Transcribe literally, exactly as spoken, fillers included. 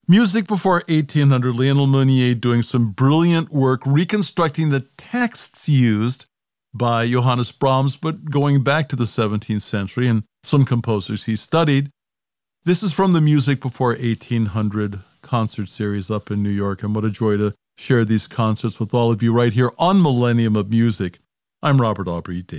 Music before eighteen hundred, Lionel Meunier doing some brilliant work reconstructing the texts used by Johannes Brahms, but going back to the seventeenth century and some composers he studied. This is from the Music Before eighteen hundred concert series up in New York, and what a joy to share these concerts with all of you right here on Millennium of Music. I'm Robert Aubrey Davis.